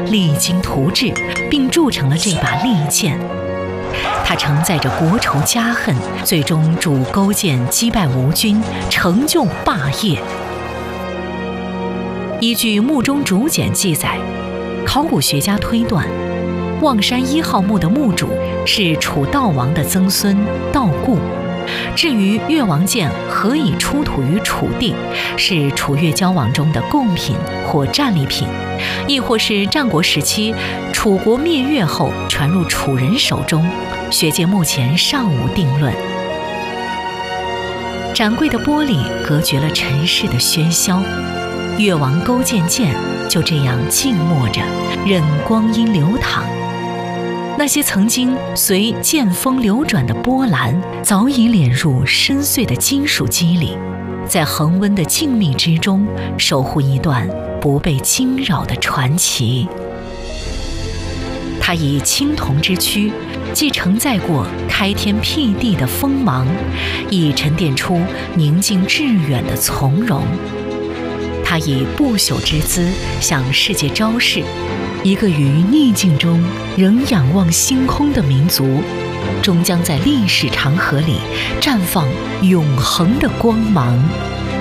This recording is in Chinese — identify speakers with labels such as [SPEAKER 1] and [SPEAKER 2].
[SPEAKER 1] 励精图治，并铸成了这把利剑。他承载着国仇家恨，最终主勾践击败吴军，成就霸业。依据墓中竹简记载，考古学家推断，望山1号墓的墓主是楚悼王的曾孙悼固。至于越王剑何以出土于楚地，是楚越交往中的贡品或战利品，亦或是战国时期楚国灭越后传入楚人手中，学界目前尚无定论。展柜的玻璃隔绝了尘世的喧嚣，越王勾践剑就这样静默着，任光阴流淌。那些曾经随剑锋流转的波澜，早已敛入深邃的金属肌里，在恒温的静谧之中，守护一段不被惊扰的传奇。它以青铜之躯，既承载过开天辟地的锋芒，亦沉淀出宁静致远的从容。它以不朽之姿向世界昭示，一个于逆境中仍仰望星空的民族，终将在历史长河里绽放永恒的光芒。